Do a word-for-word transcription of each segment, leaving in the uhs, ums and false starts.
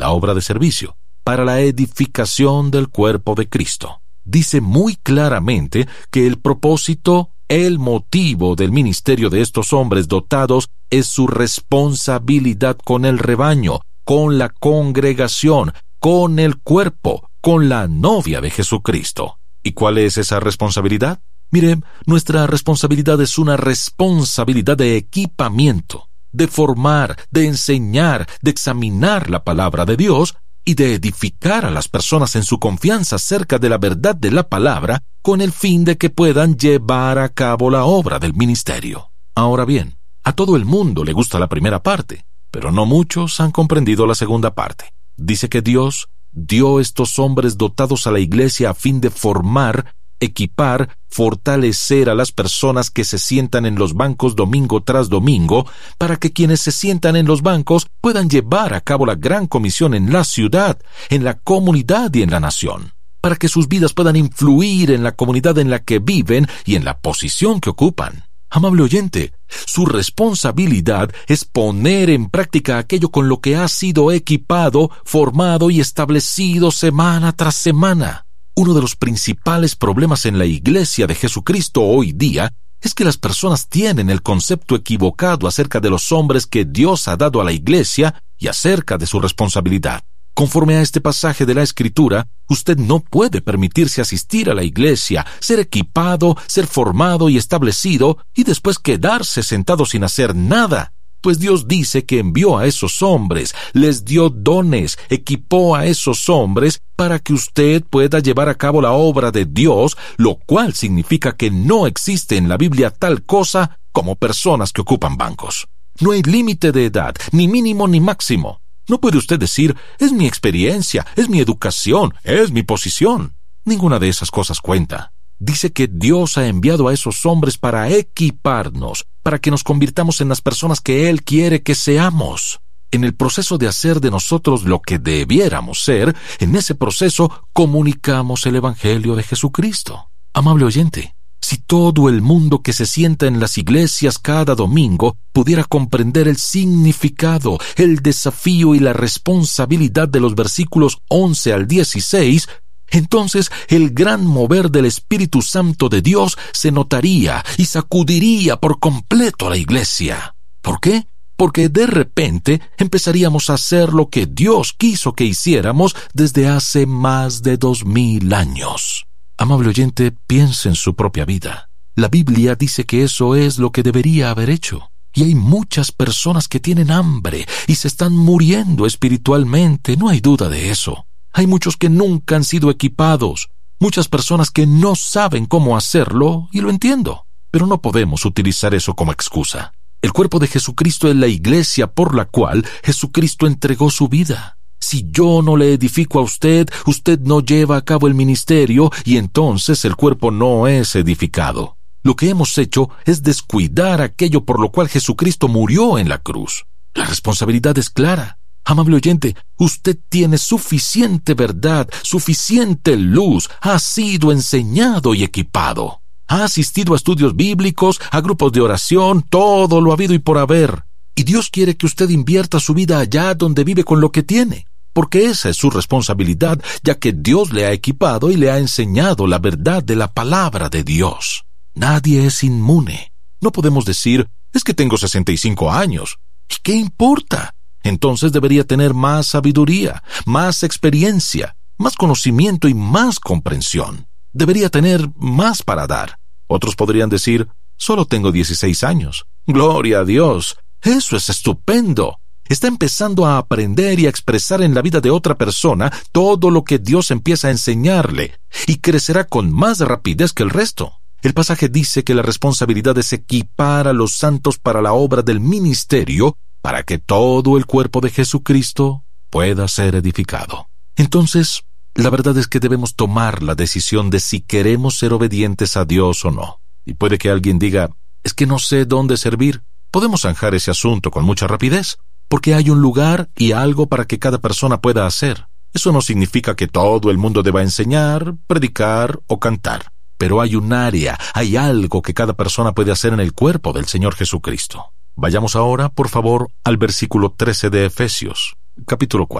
la obra de servicio, para la edificación del cuerpo de Cristo. Dice muy claramente que el propósito, el motivo del ministerio de estos hombres dotados es su responsabilidad con el rebaño, con la congregación, con el cuerpo, con la novia de Jesucristo. ¿Y cuál es esa responsabilidad? Mire, nuestra responsabilidad es una responsabilidad de equipamiento, de formar, de enseñar, de examinar la palabra de Dios y de edificar a las personas en su confianza acerca de la verdad de la palabra con el fin de que puedan llevar a cabo la obra del ministerio. Ahora bien, a todo el mundo le gusta la primera parte, pero no muchos han comprendido la segunda parte. Dice que Dios dio estos hombres dotados a la iglesia a fin de formar, equipar, fortalecer a las personas que se sientan en los bancos domingo tras domingo, para que quienes se sientan en los bancos puedan llevar a cabo la gran comisión en la ciudad, en la comunidad y en la nación, para que sus vidas puedan influir en la comunidad en la que viven y en la posición que ocupan. Amable oyente, su responsabilidad es poner en práctica aquello con lo que ha sido equipado, formado y establecido semana tras semana. Uno de los principales problemas en la Iglesia de Jesucristo hoy día es que las personas tienen el concepto equivocado acerca de los hombres que Dios ha dado a la Iglesia y acerca de su responsabilidad. Conforme a este pasaje de la Escritura, usted no puede permitirse asistir a la iglesia, ser equipado, ser formado y establecido, y después quedarse sentado sin hacer nada. Pues Dios dice que envió a esos hombres, les dio dones, equipó a esos hombres para que usted pueda llevar a cabo la obra de Dios, lo cual significa que no existe en la Biblia tal cosa como personas que ocupan bancos. No hay límite de edad, ni mínimo ni máximo. No puede usted decir, es mi experiencia, es mi educación, es mi posición. Ninguna de esas cosas cuenta. Dice que Dios ha enviado a esos hombres para equiparnos, para que nos convirtamos en las personas que Él quiere que seamos. En el proceso de hacer de nosotros lo que debiéramos ser, en ese proceso comunicamos el Evangelio de Jesucristo. Amable oyente, si todo el mundo que se sienta en las iglesias cada domingo pudiera comprender el significado, el desafío y la responsabilidad de los versículos once al dieciséis, entonces el gran mover del Espíritu Santo de Dios se notaría y sacudiría por completo a la iglesia. ¿Por qué? Porque de repente empezaríamos a hacer lo que Dios quiso que hiciéramos desde hace más de dos mil años. Amable oyente, piense en su propia vida. La Biblia dice que eso es lo que debería haber hecho. Y hay muchas personas que tienen hambre y se están muriendo espiritualmente, no hay duda de eso. Hay muchos que nunca han sido equipados, muchas personas que no saben cómo hacerlo, y lo entiendo. Pero no podemos utilizar eso como excusa. El cuerpo de Jesucristo es la iglesia por la cual Jesucristo entregó su vida. Si yo no le edifico a usted, usted no lleva a cabo el ministerio y entonces el cuerpo no es edificado. Lo que hemos hecho es descuidar aquello por lo cual Jesucristo murió en la cruz. La responsabilidad es clara. Amable oyente, usted tiene suficiente verdad, suficiente luz, ha sido enseñado y equipado. Ha asistido a estudios bíblicos, a grupos de oración, todo lo habido y por haber. Y Dios quiere que usted invierta su vida allá donde vive con lo que tiene, porque esa es su responsabilidad, ya que Dios le ha equipado y le ha enseñado la verdad de la palabra de Dios. Nadie es inmune. No podemos decir, es que tengo sesenta y cinco años. ¿Y qué importa? Entonces debería tener más sabiduría, más experiencia, más conocimiento y más comprensión. Debería tener más para dar. Otros podrían decir, solo tengo dieciséis años. ¡Gloria a Dios! Eso es estupendo. Está empezando a aprender y a expresar en la vida de otra persona todo lo que Dios empieza a enseñarle, y crecerá con más rapidez que el resto. El pasaje dice que la responsabilidad es equipar a los santos para la obra del ministerio, para que todo el cuerpo de Jesucristo pueda ser edificado. Entonces, la verdad es que debemos tomar la decisión de si queremos ser obedientes a Dios o no. Y puede que alguien diga, es que no sé dónde servir. Podemos zanjar ese asunto con mucha rapidez, porque hay un lugar y algo para que cada persona pueda hacer. Eso no significa que todo el mundo deba enseñar, predicar o cantar. Pero hay un área, hay algo que cada persona puede hacer en el cuerpo del Señor Jesucristo. Vayamos ahora, por favor, al versículo trece de Efesios, capítulo cuatro.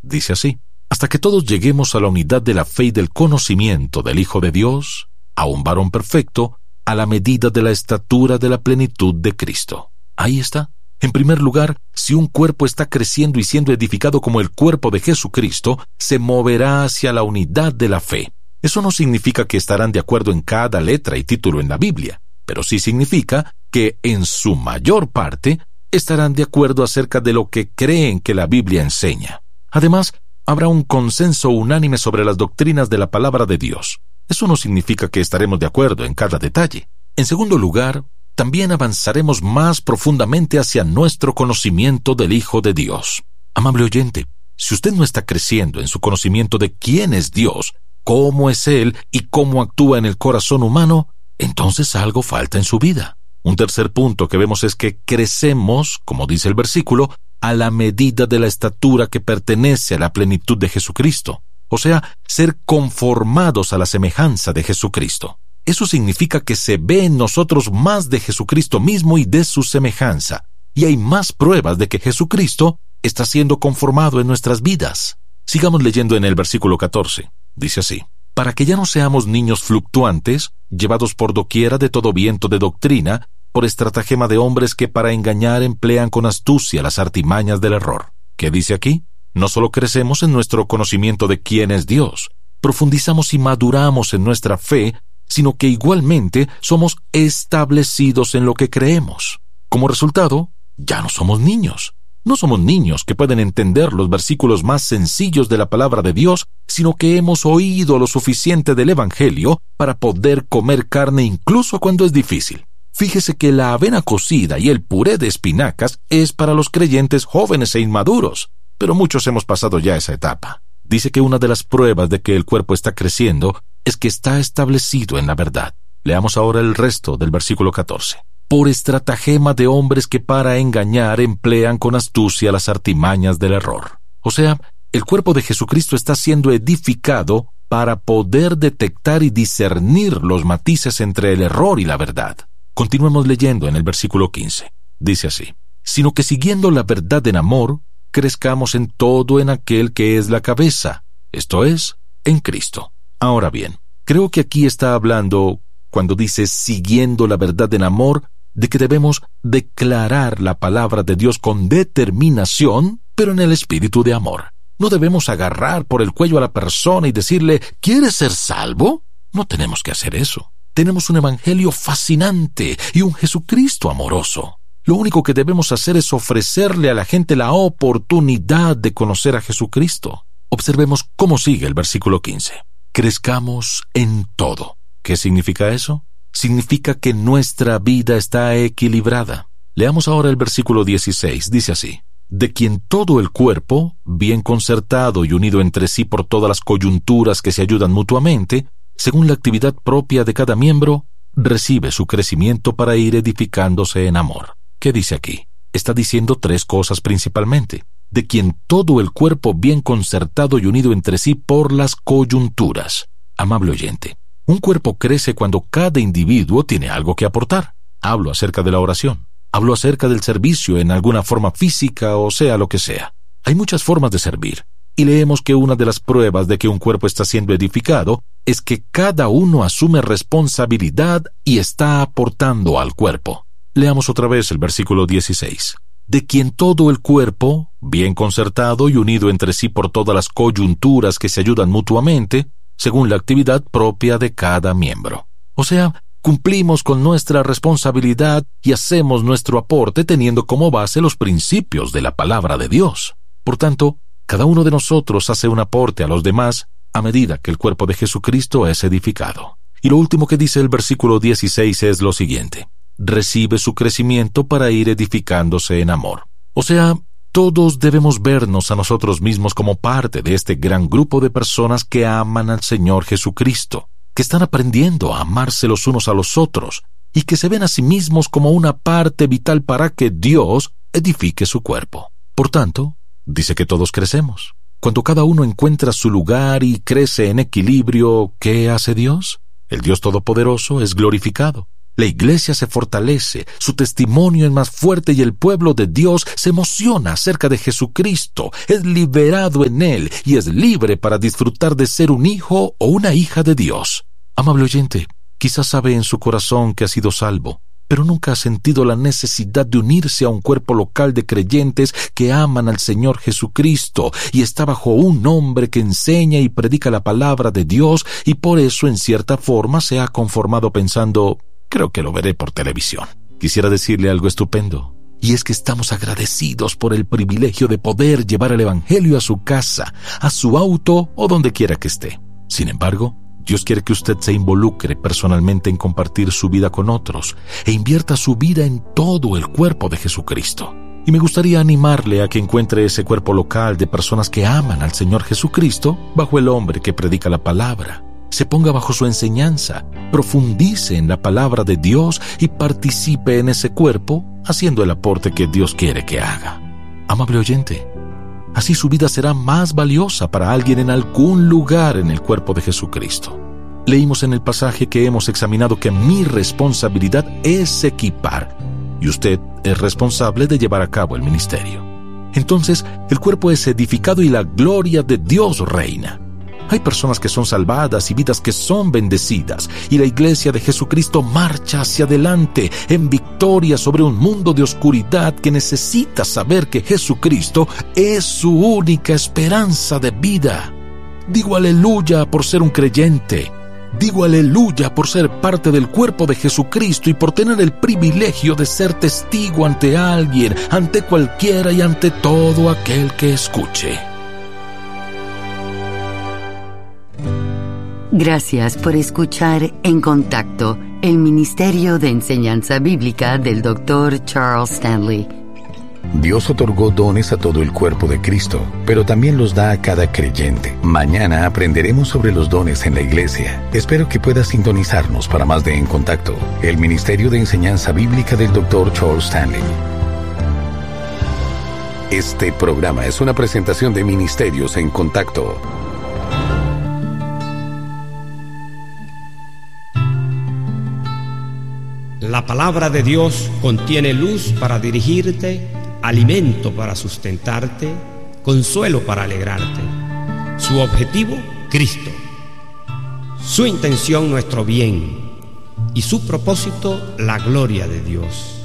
Dice así: hasta que todos lleguemos a la unidad de la fe y del conocimiento del Hijo de Dios, a un varón perfecto, a la medida de la estatura de la plenitud de Cristo. Ahí está. En primer lugar, si un cuerpo está creciendo y siendo edificado como el cuerpo de Jesucristo, se moverá hacia la unidad de la fe. Eso no significa que estarán de acuerdo en cada letra y título en la Biblia, pero sí significa que, en su mayor parte, estarán de acuerdo acerca de lo que creen que la Biblia enseña. Además, habrá un consenso unánime sobre las doctrinas de la palabra de Dios. Eso no significa que estaremos de acuerdo en cada detalle. En segundo lugar, también avanzaremos más profundamente hacia nuestro conocimiento del Hijo de Dios. Amable oyente, si usted no está creciendo en su conocimiento de quién es Dios, cómo es Él y cómo actúa en el corazón humano, entonces algo falta en su vida. Un tercer punto que vemos es que crecemos, como dice el versículo, a la medida de la estatura que pertenece a la plenitud de Jesucristo. O sea, ser conformados a la semejanza de Jesucristo. Eso significa que se ve en nosotros más de Jesucristo mismo y de su semejanza, y hay más pruebas de que Jesucristo está siendo conformado en nuestras vidas. Sigamos leyendo en el versículo catorce. Dice así: para que ya no seamos niños fluctuantes, llevados por doquiera de todo viento de doctrina, por estratagema de hombres que para engañar emplean con astucia las artimañas del error. ¿Qué dice aquí? No solo crecemos en nuestro conocimiento de quién es Dios, profundizamos y maduramos en nuestra fe, sino que igualmente somos establecidos en lo que creemos. Como resultado, ya no somos niños. No somos niños que pueden entender los versículos más sencillos de la palabra de Dios, sino que hemos oído lo suficiente del Evangelio para poder comer carne incluso cuando es difícil. Fíjese que la avena cocida y el puré de espinacas es para los creyentes jóvenes e inmaduros, pero muchos hemos pasado ya esa etapa. Dice que una de las pruebas de que el cuerpo está creciendo es que está establecido en la verdad. Leamos ahora el resto del versículo catorce. Por estratagema de hombres que para engañar emplean con astucia las artimañas del error. O sea, el cuerpo de Jesucristo está siendo edificado para poder detectar y discernir los matices entre el error y la verdad. Continuemos leyendo en el versículo quince. Dice así: sino que siguiendo la verdad en amor, crezcamos en todo en aquel que es la cabeza, esto es, en Cristo. Ahora bien, creo que aquí está hablando, cuando dice siguiendo la verdad en amor, de que debemos declarar la palabra de Dios con determinación, pero en el espíritu de amor. No debemos agarrar por el cuello a la persona y decirle, ¿quieres ser salvo? No tenemos que hacer eso. Tenemos un evangelio fascinante y un Jesucristo amoroso. Lo único que debemos hacer es ofrecerle a la gente la oportunidad de conocer a Jesucristo. Observemos cómo sigue el versículo quince. Crezcamos en todo. ¿Qué significa eso? Significa que nuestra vida está equilibrada. Leamos ahora el versículo dieciséis. Dice así: de quien todo el cuerpo, bien concertado y unido entre sí por todas las coyunturas que se ayudan mutuamente, según la actividad propia de cada miembro, recibe su crecimiento para ir edificándose en amor. ¿Qué dice aquí? Está diciendo tres cosas principalmente. De quien todo el cuerpo bien concertado y unido entre sí por las coyunturas. Amable oyente, un cuerpo crece cuando cada individuo tiene algo que aportar. Hablo acerca de la oración. Hablo acerca del servicio en alguna forma física o sea lo que sea. Hay muchas formas de servir. Y leemos que una de las pruebas de que un cuerpo está siendo edificado es que cada uno asume responsabilidad y está aportando al cuerpo. Leamos otra vez el versículo dieciséis. De quien todo el cuerpo, bien concertado y unido entre sí por todas las coyunturas que se ayudan mutuamente, según la actividad propia de cada miembro. O sea, cumplimos con nuestra responsabilidad y hacemos nuestro aporte teniendo como base los principios de la palabra de Dios. Por tanto, cada uno de nosotros hace un aporte a los demás a medida que el cuerpo de Jesucristo es edificado. Y lo último que dice el versículo dieciséis es lo siguiente: recibe su crecimiento para ir edificándose en amor. O sea, todos debemos vernos a nosotros mismos como parte de este gran grupo de personas que aman al Señor Jesucristo, que están aprendiendo a amarse los unos a los otros y que se ven a sí mismos como una parte vital para que Dios edifique su cuerpo. Por tanto, dice que todos crecemos. Cuando cada uno encuentra su lugar y crece en equilibrio, ¿qué hace Dios? El Dios Todopoderoso es glorificado. La iglesia se fortalece, su testimonio es más fuerte y el pueblo de Dios se emociona acerca de Jesucristo, es liberado en Él y es libre para disfrutar de ser un hijo o una hija de Dios. Amable oyente, quizás sabe en su corazón que ha sido salvo, pero nunca ha sentido la necesidad de unirse a un cuerpo local de creyentes que aman al Señor Jesucristo y está bajo un hombre que enseña y predica la palabra de Dios y por eso en cierta forma se ha conformado pensando: creo que lo veré por televisión. Quisiera decirle algo estupendo, y es que estamos agradecidos por el privilegio de poder llevar el Evangelio a su casa, a su auto o donde quiera que esté. Sin embargo, Dios quiere que usted se involucre personalmente en compartir su vida con otros e invierta su vida en todo el cuerpo de Jesucristo. Y me gustaría animarle a que encuentre ese cuerpo local de personas que aman al Señor Jesucristo bajo el hombre que predica la palabra. Se ponga bajo su enseñanza, profundice en la palabra de Dios y participe en ese cuerpo haciendo el aporte que Dios quiere que haga. Amable oyente, así su vida será más valiosa para alguien en algún lugar en el cuerpo de Jesucristo. Leímos en el pasaje que hemos examinado que mi responsabilidad es equipar y usted es responsable de llevar a cabo el ministerio. Entonces, el cuerpo es edificado y la gloria de Dios reina. Hay personas que son salvadas y vidas que son bendecidas, y la iglesia de Jesucristo marcha hacia adelante en victoria sobre un mundo de oscuridad que necesita saber que Jesucristo es su única esperanza de vida. Digo aleluya por ser un creyente. Digo aleluya por ser parte del cuerpo de Jesucristo y por tener el privilegio de ser testigo ante alguien, ante cualquiera y ante todo aquel que escuche. Gracias por escuchar En Contacto, el Ministerio de Enseñanza Bíblica del doctor Charles Stanley. Dios otorgó dones a todo el cuerpo de Cristo, pero también los da a cada creyente. Mañana aprenderemos sobre los dones en la iglesia. Espero que puedas sintonizarnos para más de En Contacto, el Ministerio de Enseñanza Bíblica del doctor Charles Stanley. Este programa es una presentación de Ministerios en Contacto. La palabra de Dios contiene luz para dirigirte, alimento para sustentarte, consuelo para alegrarte. Su objetivo, Cristo. Su intención, nuestro bien. Y su propósito, la gloria de Dios.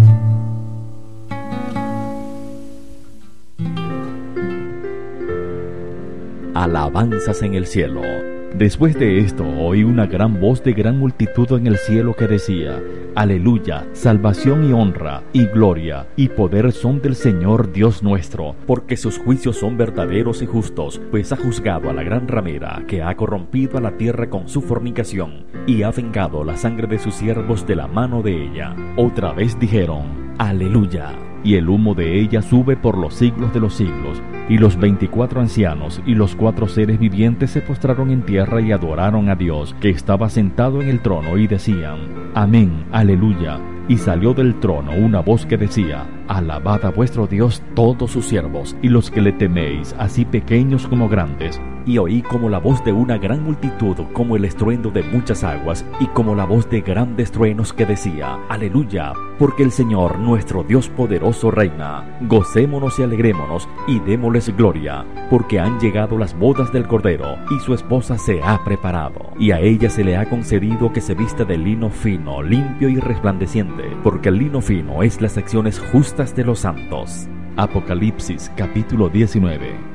Alabanzas en el cielo. Después de esto oí una gran voz de gran multitud en el cielo que decía: Aleluya, salvación y honra, y gloria, y poder son del Señor Dios nuestro, porque sus juicios son verdaderos y justos, pues ha juzgado a la gran ramera, que ha corrompido a la tierra con su fornicación, y ha vengado la sangre de sus siervos de la mano de ella. Otra vez dijeron: Aleluya. Y el humo de ella sube por los siglos de los siglos. Y los veinticuatro ancianos y los cuatro seres vivientes se postraron en tierra y adoraron a Dios, que estaba sentado en el trono, y decían: Amén, aleluya. Y salió del trono una voz que decía: Alabad a vuestro Dios todos sus siervos, y los que le teméis, así pequeños como grandes. Y oí como la voz de una gran multitud, como el estruendo de muchas aguas, y como la voz de grandes truenos que decía: Aleluya, porque el Señor nuestro Dios poderoso reina. Gocémonos y alegrémonos, y démosles gloria, porque han llegado las bodas del Cordero, y su esposa se ha preparado. Y a ella se le ha concedido que se vista de lino fino, limpio y resplandeciente, porque el lino fino es las acciones justas de los santos. Apocalipsis capítulo diecinueve.